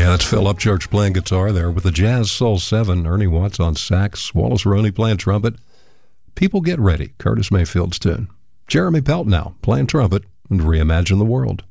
That's Phil Upchurch playing guitar there with the Jazz Soul 7, Ernie Watts on sax, Wallace Roney playing trumpet. People Get Ready, Curtis Mayfield's tune. Jeremy Pelt now playing trumpet and Reimagine the World.